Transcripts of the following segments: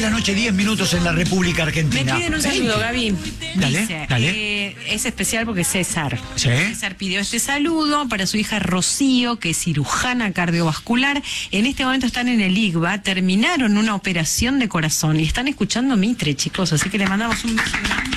de la noche, 10 minutos en la República Argentina. Me piden un saludo, Gaby. Dale, Dice, dale. es especial porque César. ¿Sí? César pidió este saludo para su hija Rocío, que es cirujana cardiovascular. En este momento están en el IGBA, terminaron una operación de corazón y están escuchando Mitre, chicos, así que le mandamos un beso grande.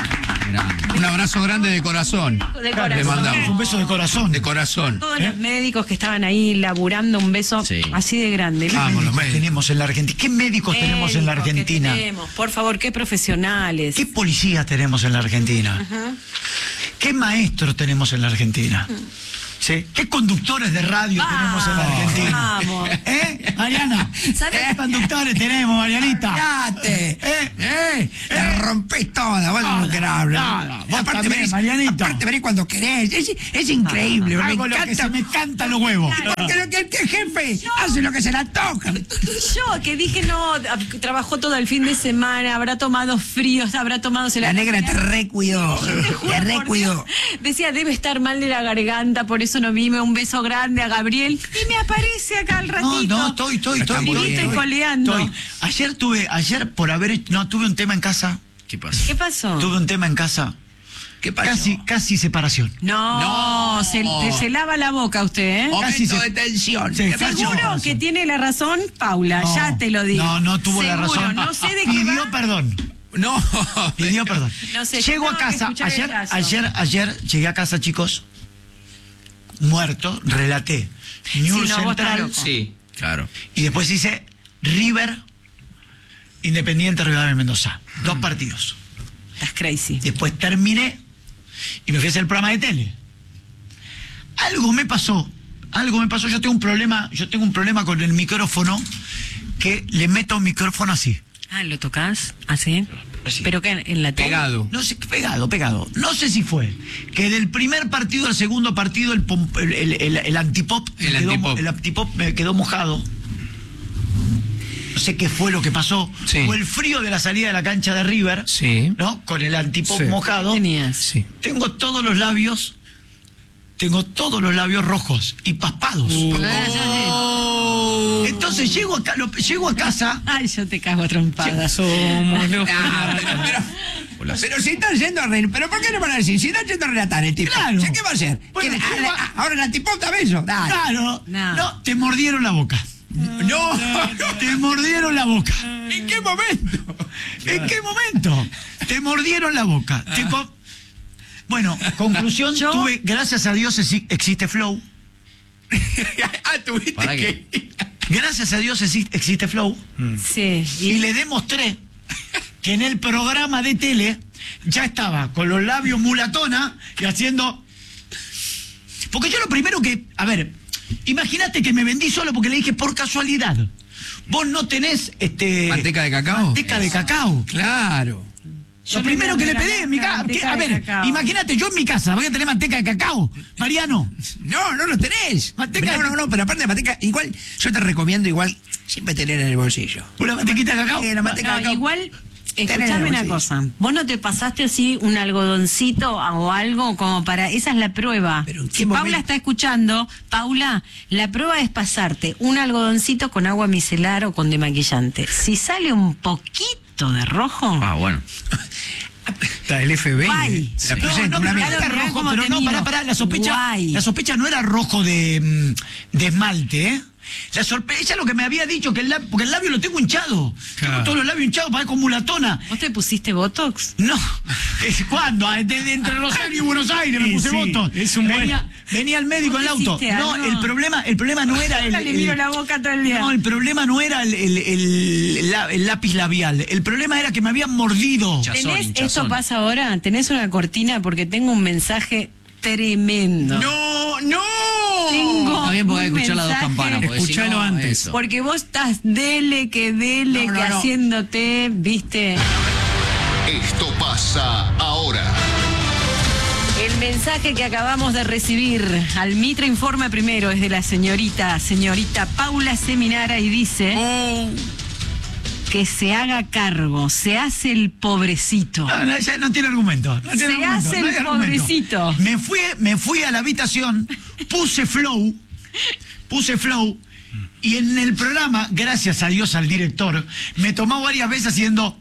Un abrazo grande de corazón. De corazón. Le mandamos Un beso de corazón. de corazón. Todos los médicos que estaban ahí laburando, un beso Sí. así de grande. ¿Qué Vamos, los médicos médicos. tenemos en la Argentina? ¿Qué médicos tenemos en la Médicos que Argentina? tenemos, por favor, qué profesionales. ¿Qué policías tenemos en la Argentina? Ajá. ¿Qué maestros tenemos en la Argentina? ¿Sí? ¿Qué conductores de radio tenemos en la Argentina? Vamos. Mariana, ¿qué conductores tenemos, Marianita? ¡Cállate! Te rompés toda, vos no querés hablar. Vos también, Marianita. Aparte venís cuando querés, es increíble, me Hago lo que encanta. se me cantan los huevos. Porque lo que el jefe hace lo que se le antoja. Yo, que dije, no, trabajó todo el fin de semana, habrá tomado fríos, habrá tomado... La negra te recuidó, te recuidó. Decía, debe estar mal de la garganta, por eso no vime. Un beso grande a Gabriel. Y me aparece acá al ratito. No, estoy. Viniste coleando. Ayer por haber hecho... No, tuve un tema en casa. ¿Qué pasa? ¿Qué pasó? Tuve un tema en casa. ¿Qué pasó? Casi separación. No, se lava la boca usted, ¿eh? Momento de tensión. Sí, Seguro que tiene la razón, Paula, No, ya te lo digo. No tuvo la Seguro, razón. No sé de qué Pidió va. perdón. No. Pidió perdón. No sé, Llego yo a tengo que casa, escuchar el caso. ayer llegué a casa, chicos, muerto, relaté News no, vos estás Central, loco. Sí, claro. y después hice River, Independiente Rivadavia de Mendoza. 2 partidos. Estás crazy. Después terminé y me fui a hacer el programa de tele. Algo me pasó, yo tengo un problema con el micrófono, que le meto un micrófono así. Ah, ¿lo tocas? ¿Así? Así. ¿Pero qué? ¿En la tele? Pegado. No sé, pegado. No sé si fue que del primer partido al segundo partido el antipop, El antipop me quedó mojado. No sé qué fue lo que pasó. Sí. Fue el frío de la salida de la cancha de River, Sí. ¿no? Con el antipop Sí. mojado. ¿Qué tenías? Sí. Tengo todos los labios rojos y paspados. Entonces llego a casa. Ay, yo te cago a trompadas. Pero si están yendo a reír, ¿pero por qué no van a decir? Si están yendo a relatar el tipo, Claro. ¿qué va a hacer? Bueno, Ahora la tipota beso. Dale. Claro. No. No, te mordieron la boca. No. Te mordieron la boca. ¿En qué momento? ¿En qué momento? Te mordieron la boca. Bueno, conclusión, gracias a Dios existe Flow. Tuviste ¿Para que... Gracias a Dios existe Flow. Sí. Y le demostré que en el programa de tele ya estaba con los labios mulatona y haciendo... Porque yo lo primero que... A ver, imagínate que me vendí solo porque le dije por casualidad. Vos no tenés ¿Manteca de cacao? manteca de cacao. Claro. Lo primero que le pedí en mi casa. A ver, imagínate, yo en mi casa voy a tener manteca de cacao. Mariano. No lo tenés. Manteca Pero no, pero aparte de manteca, igual, yo te recomiendo igual siempre tener en el bolsillo. Una mantequita de cacao. La manteca de No, cacao. igual, Tenés escuchame una el cosa. ¿Vos no te pasaste así un algodoncito o algo como para... Esa es la prueba. Pero ¿en qué Si Paula momento? está escuchando, Paula, la prueba es pasarte un algodoncito con agua micelar o con demaquillante. Si sale un poquito de rojo... Ah, bueno. Está el FBI. Guay. La presenta, una mirá amiga. lo- Era rojo, cómo pero te no, miro. pará, la Guay. sospecha no era rojo de esmalte, ¿eh? Ella lo que me había dicho, porque el labio lo tengo hinchado. Claro. Tengo todos los labios hinchados, parezco mulatona. ¿Vos te pusiste Botox? No, ¿cuándo? Entre Rosario y Buenos Aires me puse votos. Venía el médico en el ¿Vos auto. hiciste No, algo? el problema no era Le miro la boca todo el día. No, el problema no era el lápiz labial. El problema era que me habían mordido. ¿Tenés, hinchazón. esto pasa ahora? ¿Tenés una cortina? Porque tengo un mensaje tremendo. ¡No! Tengo Está bien porque hay que un escuchar las dos mensaje. campanas. porque si Escuchalo no, antes. eso. Porque vos estás dele, No, que no. haciéndote, viste. Esto pasa ahora. El mensaje que acabamos de recibir al Mitre Informa primero es de la señorita Paula Seminara y dice que se haga cargo, se hace el pobrecito. No, ya no tiene argumento. No tiene Se argumento, hace no el hay argumento. pobrecito. Me fui a la habitación, puse flow Y en el programa, gracias a Dios al director, me tomó varias veces haciendo...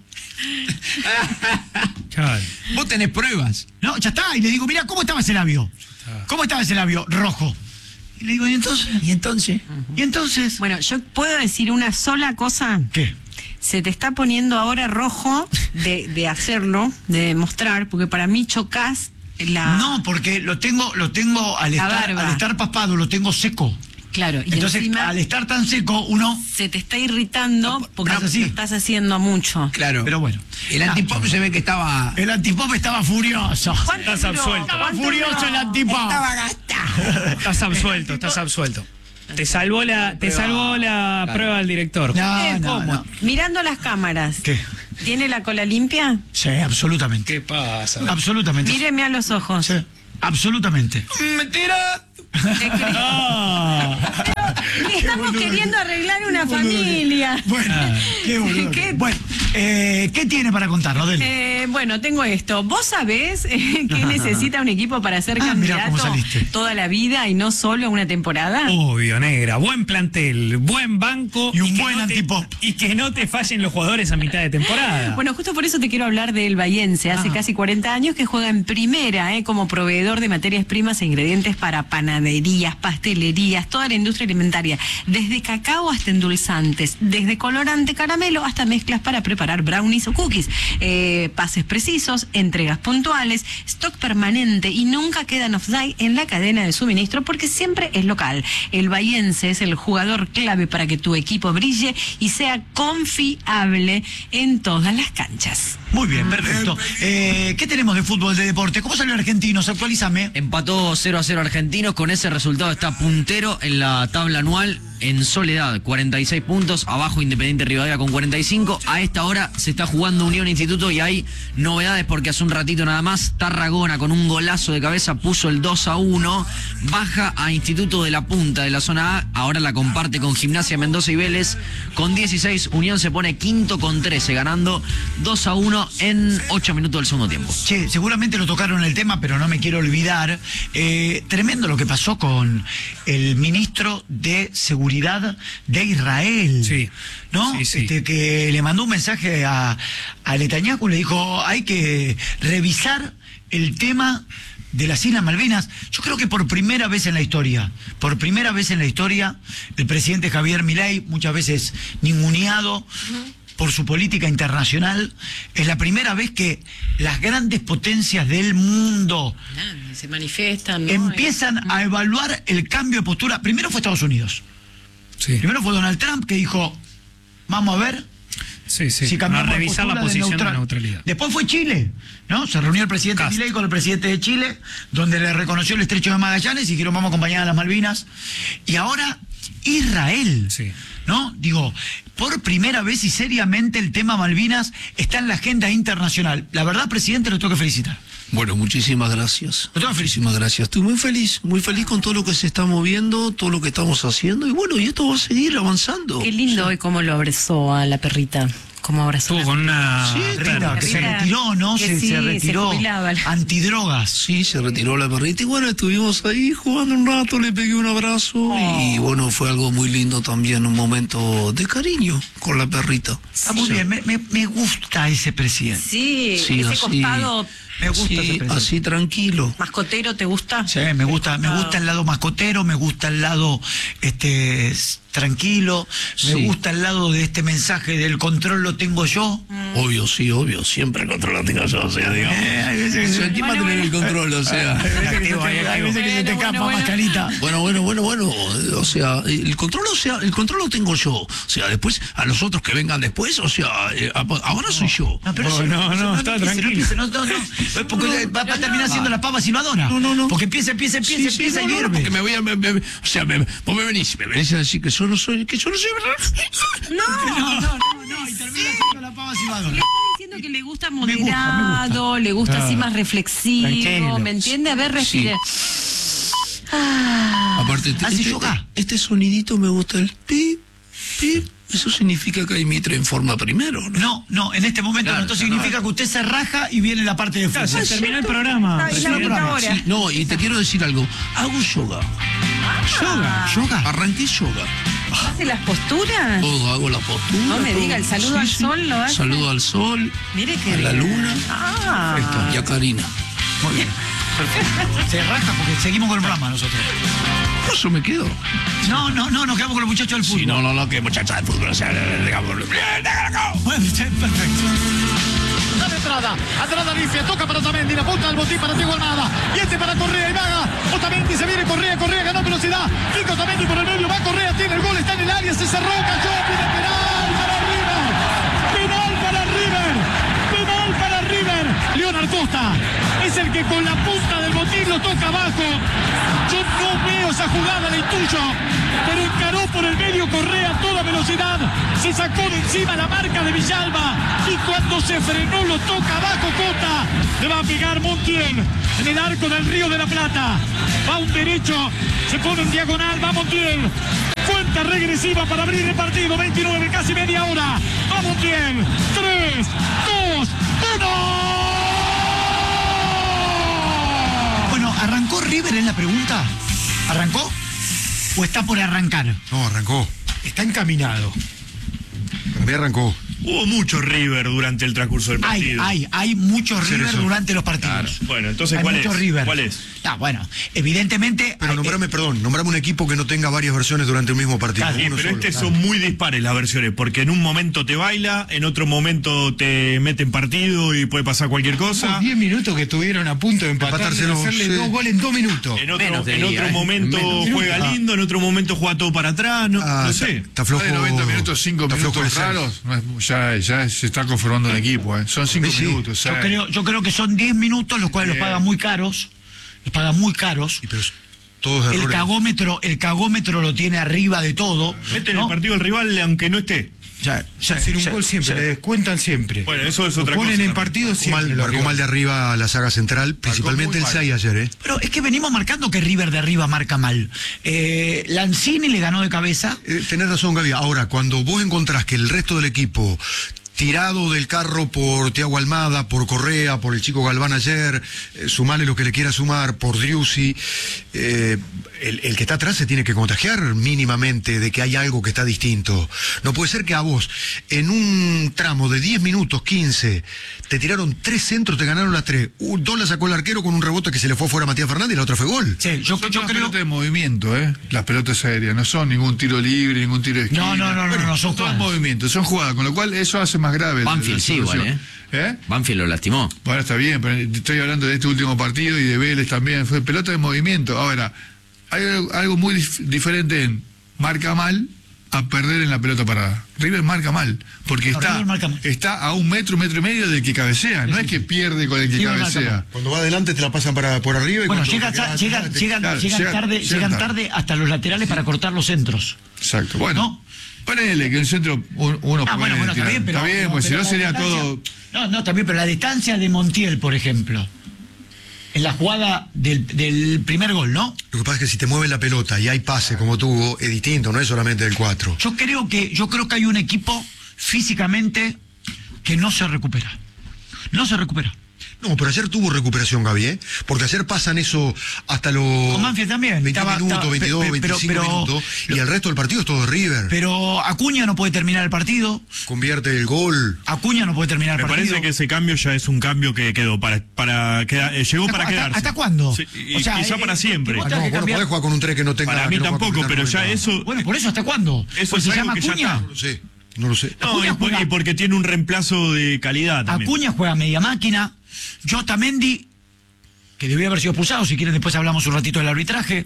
Vos tenés pruebas. No, ya está. Y le digo, mira, ¿cómo estaba ese labio? ¿Cómo estaba ese labio? Rojo. Y le digo, ¿y entonces? ¿Y entonces? ¿Y entonces? Bueno, yo puedo decir una sola cosa. ¿Qué? Se te está poniendo ahora rojo de hacerlo, de mostrar, porque para mí chocas la... No, porque lo tengo al estar paspado, lo tengo seco. Claro, y entonces encima al estar tan seco, uno... se te está irritando porque así. lo estás haciendo mucho. Claro. Pero bueno. El antipop se ve que estaba... El antipop estaba furioso. Estás absuelto. Estaba furioso el antipop. Estás absuelto. Te salvó la prueba del director. No. Mirando las cámaras. ¿Qué? ¿Tiene la cola limpia? Sí, absolutamente. ¿Qué pasa? Absolutamente. Míreme a los ojos. Sí, absolutamente. ¡Mentira! Estamos queriendo arreglar una familia. Bueno, qué boludo. Bueno, ¿qué tiene para contarnos, Dele? Bueno, tengo esto. ¿Vos sabés qué necesita un equipo para ser mirá cómo candidato saliste. toda la vida y no solo una temporada? Obvio, negra. Buen plantel, buen banco. Y un que buen no te- antipop. Y que no te fallen los jugadores a mitad de temporada. Bueno, justo por eso te quiero hablar del Bahiense. Hace casi 40 años que juega en primera como proveedor de materias primas e ingredientes para panaderías, pastelerías, toda la industria alimentaria. Desde cacao hasta endulzantes, desde colorante caramelo hasta mezclas para preparar brownies o cookies. Pases precisos, entregas puntuales, stock permanente y nunca quedan offside en la cadena de suministro porque siempre es local. El Bahiense es el jugador clave para que tu equipo brille y sea confiable en todas las canchas. Muy bien, perfecto. ¿Qué tenemos de fútbol, de deporte? ¿Cómo salió Argentinos? Actualízame. Empató 0-0 Argentinos, con ese resultado está puntero en la tabla anual en soledad, 46 puntos, abajo Independiente Rivadavia con 45. A esta hora se está jugando Unión Instituto y hay novedades porque hace un ratito nada más Tarragona con un golazo de cabeza puso el 2-1, baja a Instituto de la punta de la zona A, ahora la comparte con Gimnasia, Mendoza y Vélez con 16, Unión se pone quinto con 13, ganando 2-1 en 8 minutos del segundo tiempo. Che, seguramente lo tocaron el tema, pero no me quiero olvidar. Tremendo lo que pasó con el ministro de Seguridad de Israel. Sí. ¿No? Sí. Que le mandó un mensaje a Netanyahu, le dijo, hay que revisar el tema de las Islas Malvinas. Yo creo que por primera vez en la historia, el presidente Javier Milei, muchas veces ninguneado por su política internacional, es la primera vez que las grandes potencias del mundo Se manifiestan, ¿no? empiezan a evaluar el cambio de postura. Primero fue Estados Unidos. Sí. Primero fue Donald Trump, que dijo, vamos a ver Sí. si A cambiamos de revisar la postura posición de neutral. neutralidad. Después fue Chile, ¿no? Se reunió el presidente Cast. Milei con el presidente de Chile, donde le reconoció el estrecho de Magallanes y dijeron, vamos a acompañar a las Malvinas. Y ahora Israel, Sí. ¿no? Digo, por primera vez y seriamente el tema Malvinas está en la agenda internacional. La verdad, presidente, lo tengo que felicitar. Bueno, muchísimas gracias. Lo tengo que felicitar. Muchísimas gracias. Estoy muy feliz con todo lo que se está moviendo, todo lo que estamos haciendo. Y bueno, y esto va a seguir avanzando. Qué lindo hoy cómo lo abrazó a la perrita. Cómo abrazó. Estuvo con una... Rita, que se Rita, retiró, ¿no? que sí, se se retiró. jubilaba. Antidrogas. Sí, se retiró la perrita y bueno, estuvimos ahí jugando un rato, le pegué un abrazo y bueno, fue algo muy lindo también, un momento de cariño con la perrita. Está muy bien, me gusta ese presidente. Sí, Sí, ese así. costado Me gusta ese Sí, presidente. así tranquilo. mascotero, ¿te gusta? Sí, me gusta el lado mascotero, me gusta el lado tranquilo, me Sí. gusta el lado de este mensaje del control lo tengo yo. Obvio, siempre el control lo tengo yo, o sea, digamos. Encima Bueno, tener el control, o sea. Hay veces que se te escapa, bueno. Mascarita. Bueno, o sea, el control lo tengo yo. O sea, después, a los otros que vengan después, o sea, ahora soy yo. No, pero No, está tranquilo. Porque va a terminar siendo la pava silbadora. No. Porque empieza y No, hierve. porque me voy a... o sea, vos me venís a decir que yo no soy No, y termina siendo la pava silbadora. Le está diciendo que le gusta Me gusta. moderado, le gusta así más reflexivo, Tranquilo. ¿me entiende? A ver, respire. Aparte, ¿Hace yoga? este sonidito me gusta, el pip, pip. Eso significa que hay Mitre en forma primero, ¿no? No, en este momento Claro, esto significa que usted se raja y viene la parte de Claro, fútbol. se terminó el programa. Está bien, presidente. ahora. Sí, no, y te quiero decir algo. Hago yoga. ¿Yoga? Arranqué yoga. ¿Hace las posturas? Todo, hago la postura. No me todo. diga, el saludo al sol lo hace. Saludo al sol, Mire que a la luna Ah. y a Karina. Muy bien. Perfecto. Se raja porque seguimos con el programa nosotros. Eso me quedo. No, nos quedamos con los muchachos del fútbol. Sí, no, que muchacha de fútbol, o sea, digamos. Bueno, perfecto. La entrada, atrás Alicia, toca para Otamendi, la punta del botín para Diego Almada, y este para Correa y Vaga. Otamendi se viene, Correa ganó velocidad, pica Otamendi por el medio, va Correa, tiene el gol, está en el área, se cerró, cayó, pide penal para River. Leonard Costa es el que con la punta del botín lo toca abajo. Yo no veo esa jugada, la intuyo, pero encaró por el medio Correa a toda velocidad, se sacó de encima la marca de Villalba y cuando se frenó lo toca abajo Costa. Le va a pegar Montiel en el arco del Río de la Plata. Va un derecho, se pone en diagonal, va Montiel. Cuenta regresiva para abrir el partido, 29, casi media hora. Va Montiel, 3, 2, 1. Bueno, ¿arrancó River en la pregunta? ¿Arrancó? ¿O está por arrancar? No, arrancó. Está encaminado. Para mí arrancó. Hubo mucho River durante el transcurso del partido. Hay muchos River durante los partidos. Claro. Bueno, entonces, hay ¿cuál muchos es? River. ¿Cuál es? Bueno, evidentemente... Pero nombrame un equipo que no tenga varias versiones durante el mismo partido. Sí, Uno pero solo. son muy dispares las versiones, porque en un momento te baila, en otro momento te mete en partido y puede pasar cualquier cosa. Los 10 minutos que estuvieron a punto de Empatarse, hacerle 2 goles en 2 minutos. En Menos, te otro diría, momento juega lindo, en otro momento juega todo para atrás, no sé. Está flojo. De 90 minutos, 5 está flojo minutos el raros, no es- ya se está conformando un equipo. Son 5 Sí. minutos. Yo creo que son 10 minutos, los cuales los pagan muy caros. Los pagan muy caros. Y pero todos El cagómetro lo tiene arriba de todo. Mete en ¿no? el partido al rival aunque no esté. Hacer un gol siempre, le descuentan siempre. Bueno, eso es Lo otra ponen cosa en también. partido siempre. Marcó mal de arriba la saga central, principalmente el muy mal. 6 ayer, Pero es que venimos marcando que River de arriba marca mal. Lanzini le ganó de cabeza. Tenés razón, Gaby. Ahora, cuando vos encontrás que el resto del equipo, tirado del carro por Thiago Almada, por Correa, por el chico Galván ayer, sumarle lo que le quiera sumar, por Driussi, el que está atrás se tiene que contagiar mínimamente de que hay algo que está distinto. No puede ser que a vos, en un tramo de 10 minutos, 15, te tiraron 3 centros, te ganaron las 3. 2 la sacó el arquero con un rebote que se le fue fuera a Matías Fernández y la otra fue gol. Sí, yo Son creo. todas pelotas de movimiento, las pelotas aéreas. No son ningún tiro libre, ningún tiro de esquina. No, son todas jugadas. movimientos, son jugadas, con lo cual eso hace más grave. Banfield sí, igual, Banfield lo lastimó. Bueno, está bien, pero estoy hablando de este último partido y de Vélez también. Fue pelota de movimiento. Ahora, hay algo muy diferente en marca mal a perder en la pelota parada. River marca mal, porque River marca mal. está a 1 metro, 1,5 metros del que cabecea. No es que pierde con el que River marca cabecea. mal. Cuando va adelante te la pasan por arriba y Bueno, cuando llegan tarde hasta los laterales para cortar los centros. Exacto. Bueno, ¿No? ponele que el centro uno puede Bueno, está tirar. bien, pero... Está bien, pues si pero no la sería distancia- todo... No, también, pero la distancia de Montiel, por ejemplo, en la jugada del primer gol, ¿no? Lo que pasa es que si te mueve la pelota y hay pase como tuvo, es distinto, no es solamente el 4. Yo creo que hay un equipo físicamente que no se recupera. No se recupera. No, pero ayer tuvo recuperación, Gaby, ¿eh? Porque ayer pasan eso hasta los... Con Banfield también. 21 minutos, 22, 25 minutos, y el resto del partido es todo River. Pero Acuña no puede terminar el partido. Convierte el gol. Acuña no puede terminar el Me partido. parece que ese cambio ya es un cambio que quedó llegó para quedarse. ¿Hasta cuándo? Sí, y quizá para siempre. que vos Ah, no, tengas que vos no cambiar- podés jugar con un 3 que no tenga... Para mí que no pueda tampoco, completar pero ya 90. eso... Bueno, por eso, ¿hasta cuándo? Eso Pues es se algo llama que ya Acuña. está. No lo sé. No, Acuña juega- y porque tiene un reemplazo de calidad también. Acuña juega media máquina. Otamendi, que debió haber sido expulsado, si quieren después hablamos un ratito del arbitraje.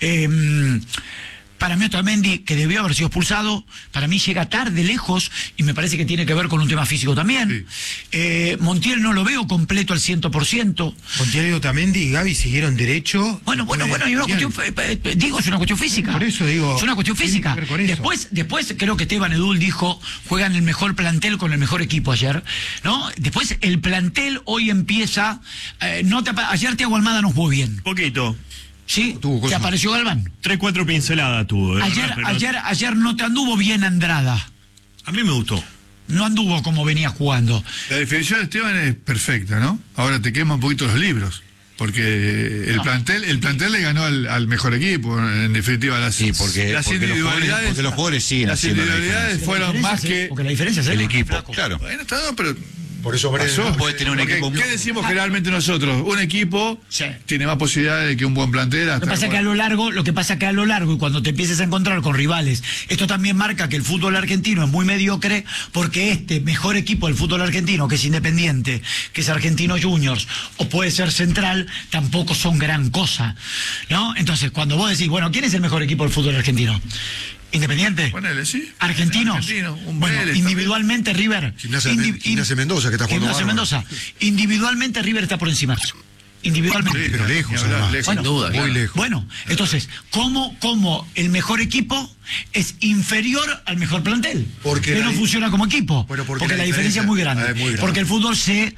Para mí Otamendi, que debió haber sido expulsado, para mí llega tarde, lejos, y me parece que tiene que ver con un tema físico también. Montiel no lo veo completo al 100%. Montiel y Otamendi y Gaby siguieron derecho. Bueno, y una cuestión, digo, es una cuestión física. Por eso digo, Es una cuestión tiene física. que ver con eso. Después creo que Esteban Edul dijo, juegan el mejor plantel con el mejor equipo ayer, ¿no? Después el plantel hoy empieza, ayer Thiago Almada no jugó bien, Poquito. ¿sí? Tuvo Que cosas. apareció Galván. 3-4 pinceladas tuvo. Ayer, pero ayer no te anduvo bien Andrada. a mí me gustó. No anduvo como venía jugando. La definición de Esteban es perfecta, ¿no? Ahora te quema un poquito los libros. Porque el plantel le ganó al mejor equipo, en definitiva. Las individualidades. Porque los jugadores siguen las haciendo individualidades fueron más que. Porque la diferencia es el equipo. Claro. Bueno, está bien, pero. Por eso pasó. Puedes tener un equipo. ¿Qué decimos generalmente nosotros? Un equipo tiene más posibilidades de que un buen plantel. Lo que pasa que a lo largo, y cuando te empieces a encontrar con rivales, esto también marca que el fútbol argentino es muy mediocre, porque este mejor equipo del fútbol argentino, que es Independiente, que es Argentinos Juniors, o puede ser Central, tampoco son gran cosa, ¿no? Entonces, cuando vos decís, bueno, ¿quién es el mejor equipo del fútbol argentino? Independiente. Ponele, sí. Argentinos. Bueno, individualmente River. Gimnasia Mendoza, que está jugando. Gimnasia Mendoza. Individualmente River está por encima. Individualmente. Sí, pero lejos, además. Sin duda. Muy lejos. Bueno, entonces, ¿cómo el mejor equipo es inferior al mejor plantel? Porque no funciona como equipo. Bueno, porque la diferencia es muy grande. Porque el fútbol se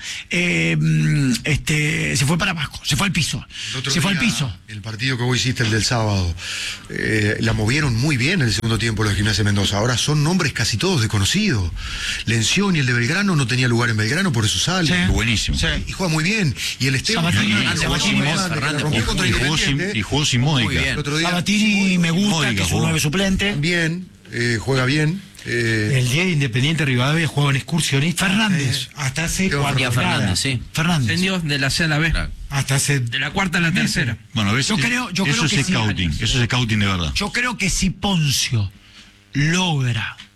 fue para abajo, se fue al piso. Fue al piso. El partido que vos hiciste, el del sábado, la movieron muy bien en el segundo tiempo los de Gimnasia Mendoza. Ahora son nombres casi todos desconocidos. Lencioni, el de Belgrano, no tenía lugar en Belgrano, por eso sale. Sí. Buenísimo. Sí. Y juega muy bien. Y el Esteban y jugó sin Módica. Sabatini me gusta, que es un 9 suplente. Bien, juega bien. El día de Independiente Rivadavia jugaba en excursionista. Fernández. Hasta hace María Fernández, sí. Fernández. Ascendió de la C a la B. Claro. hasta hace De la cuarta a la tercera. Bueno, ¿ves? Yo creo eso que es sí. scouting. Eso es scouting de verdad. Yo creo que si Poncio logra